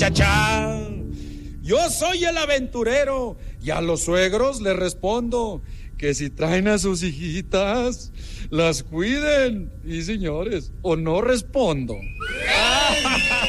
Chachá, yo soy el aventurero y a los suegros les respondo que si traen a sus hijitas, las cuiden. Y señores, o no respondo.